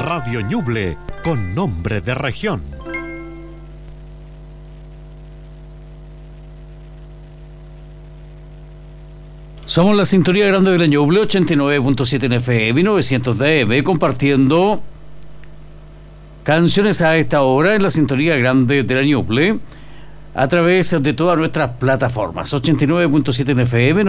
Radio Ñuble, con nombre de región. Somos la sintonía grande de la Ñuble, 89.7 en FM, 900 de AM, compartiendo canciones a esta hora en la sintonía grande de la Ñuble, a través de todas nuestras plataformas, 89.7 en FM,